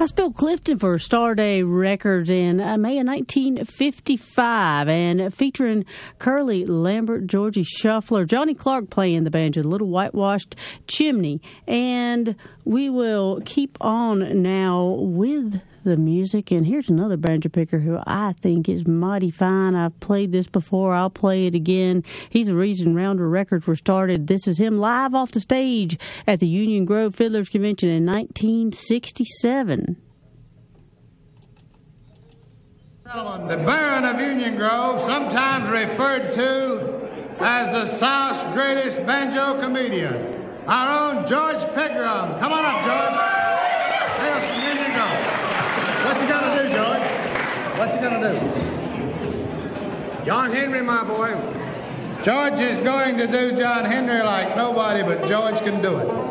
That's Bill Clifton for Star Day Records in May of 1955, and featuring Curly Lambert, Georgie Shuffler, Johnny Clark playing the banjo, the Little Whitewashed Chimney. And we will keep on now with the music, and here's another banjo picker who I think is mighty fine. I've played this before. I'll play it again. He's the reason Rounder Records were started. This is him live off the stage at the Union Grove Fiddlers Convention in 1967. Gentlemen, the Baron of Union Grove, sometimes referred to as the South's greatest banjo comedian, our own George Pegram. Come on up, George. Hail from Union Grove. What you gonna do, George? What you gonna do? John Henry, my boy. George is going to do John Henry like nobody but George can do it.